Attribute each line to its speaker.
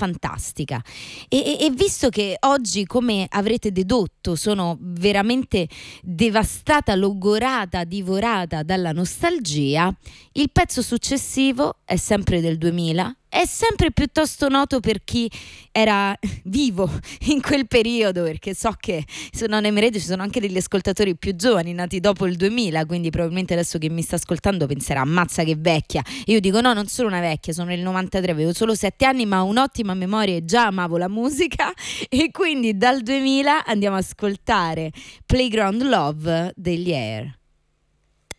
Speaker 1: fantastica. E visto che oggi, come avrete dedotto, sono veramente devastata, logorata, divorata dalla nostalgia, il pezzo successivo è sempre del 2000, è sempre piuttosto noto per chi era vivo in quel periodo, perché so che su Non Emerete ci sono anche degli ascoltatori più giovani nati dopo il 2000, quindi probabilmente adesso chi mi sta ascoltando penserà ammazza che vecchia. Io dico no, non sono una vecchia, sono nel 93, avevo solo 7 anni ma ho un'ottima memoria e già amavo la musica, e quindi dal 2000 andiamo a ascoltare Playground Love degli Air.